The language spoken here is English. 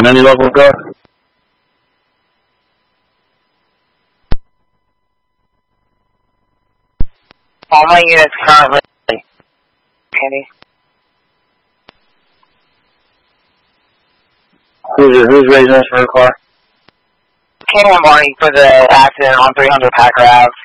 And any local code? All my units currently. Kenny. Who's raising us for a car? Kenny and Marty for the accident on 300 Packer Ave.